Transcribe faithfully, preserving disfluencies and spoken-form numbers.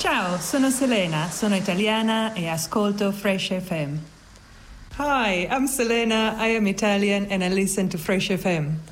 Ciao, sono Selena, sono italiana e ascolto Fresh F M. Hi, I'm Selena, I am Italian and I listen to Fresh F M.